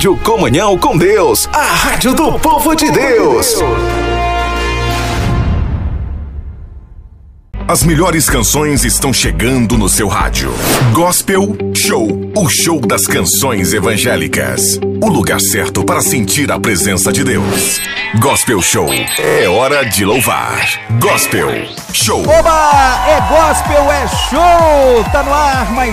Rádio Comunhão com Deus, a rádio do povo de Deus. As melhores canções estão chegando no seu rádio. Gospel Show, o show das canções evangélicas. O lugar certo para sentir a presença de Deus. Gospel Show, é hora de louvar. Gospel Show. Oba! É gospel, é show! Tá no ar mais